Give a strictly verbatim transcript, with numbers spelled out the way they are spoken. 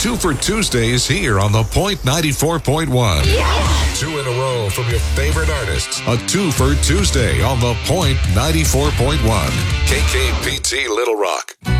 Two for Tuesday is here on The Point ninety-four point one. Yeah! Two in a row from your favorite artists. A two for Tuesday on The Point ninety-four point one. K K P T Little Rock.